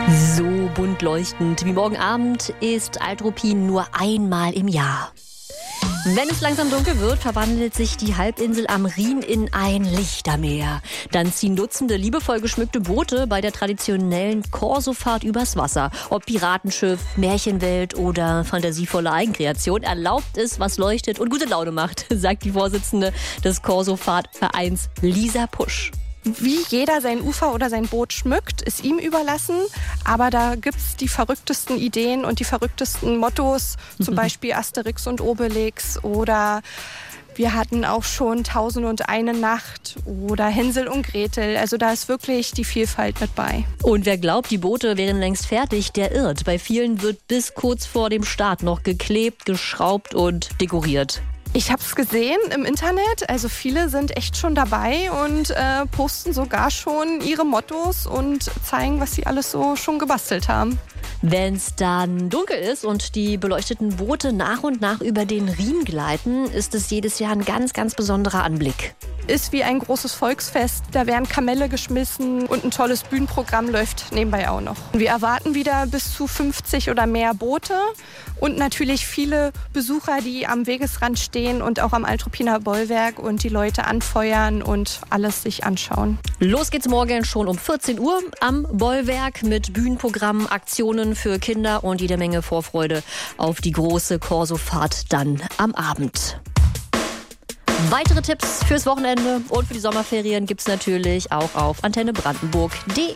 So bunt leuchtend wie morgen Abend ist Alt-Ruppin nur einmal im Jahr. Wenn es langsam dunkel wird, verwandelt sich die Halbinsel am Rhin in ein Lichtermeer. Dann ziehen Dutzende liebevoll geschmückte Boote bei der traditionellen Korsofahrt übers Wasser. Ob Piratenschiff, Märchenwelt oder fantasievolle Eigenkreation, erlaubt es, was leuchtet und gute Laune macht, sagt die Vorsitzende des Korsofahrtvereins Lisa Pusch. Wie jeder sein Ufer oder sein Boot schmückt, ist ihm überlassen. Aber da gibt es die verrücktesten Ideen und die verrücktesten Mottos. Zum Beispiel Asterix und Obelix oder wir hatten auch schon 1001 Nacht oder Hänsel und Gretel. Also da ist wirklich die Vielfalt mit bei. Und wer glaubt, die Boote wären längst fertig, der irrt. Bei vielen wird bis kurz vor dem Start noch geklebt, geschraubt und dekoriert. Ich habe es gesehen im Internet, also viele sind echt schon dabei und posten sogar schon ihre Mottos und zeigen, was sie alles so schon gebastelt haben. Wenn es dann dunkel ist und die beleuchteten Boote nach und nach über den Rhin gleiten, ist es jedes Jahr ein ganz, ganz besonderer Anblick. Ist wie ein großes Volksfest, da werden Kamelle geschmissen und ein tolles Bühnenprogramm läuft nebenbei auch noch. Wir erwarten wieder bis zu 50 oder mehr Boote und natürlich viele Besucher, die am Wegesrand stehen und auch am Alt-Ruppiner Bollwerk und die Leute anfeuern und alles sich anschauen. Los geht's morgen schon um 14 Uhr am Bollwerk mit Bühnenprogramm, Aktionen für Kinder und jede Menge Vorfreude auf die große Korsofahrt dann am Abend. Weitere Tipps fürs Wochenende und für die Sommerferien gibt's natürlich auch auf antennebrandenburg.de.